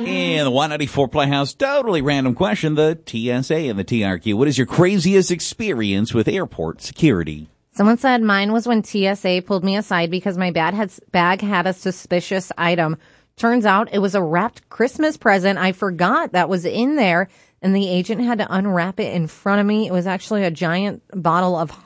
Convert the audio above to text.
In the 194 Playhouse, totally random question, the TSA and the TRQ. What is your craziest experience with airport security? Someone said mine was when TSA pulled me aside because my bag had a suspicious item. Turns out it was a wrapped Christmas present I forgot that was in there, and the agent had to unwrap it in front of me. It was actually a giant bottle of